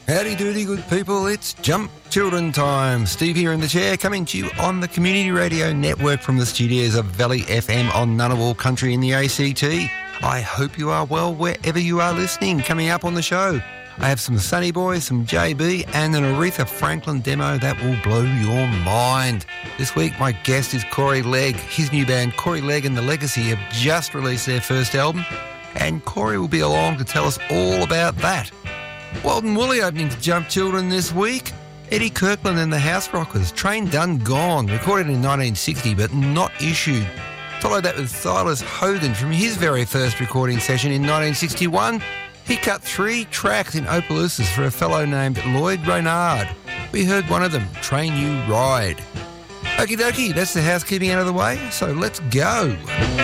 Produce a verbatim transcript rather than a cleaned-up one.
Howdy doody, good people. It's Jump Children time. Steve here in the chair, coming to you on the Community Radio Network from the studios of Valley F M on Ngunnawal Country in the A C T. I hope you are well wherever you are listening. Coming up on the show, I have some Sunny Boys, some J B, and an Aretha Franklin demo that will blow your mind. This week, my guest is Corey Legg. His new band, Corey Legg and the Legacy, have just released their first album, and Corey will be along to tell us all about that. Walton Woolley opening to Jump Children this week. Eddie Kirkland and the House Rockers, Train Done Gone, recorded in nineteen sixty but not issued. Followed that with Silas Hogan from his very first recording session in nineteen sixty-one. He cut three tracks in Opelousas for a fellow named Lloyd Reynard. We heard one of them, Train You Ride. Okie dokie, that's the housekeeping out of the way, so let's go.